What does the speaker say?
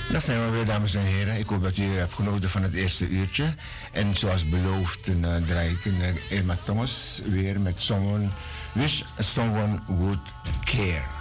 Dat zijn we weer, dames en heren. Ik hoop dat u hebt genoten van het eerste uurtje. En zoals beloofd draai ik Emma Thomas weer met Someone Wish Someone Would Care.